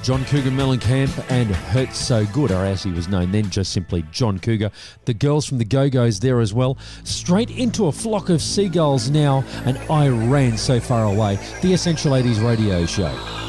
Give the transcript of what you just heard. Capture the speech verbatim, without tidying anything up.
John Cougar Mellencamp and Hurt So Good, or as he was known then, just simply John Cougar. The girls from the Go-Go's there as well. Straight into a flock of seagulls now, and I Ran So Far Away, the Essential eighties radio show.